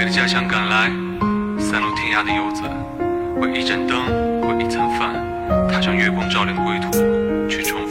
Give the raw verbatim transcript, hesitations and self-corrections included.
的家乡赶来，三路天涯的游子，为一盏灯，为一餐饭，踏上月光照亮的归途，去重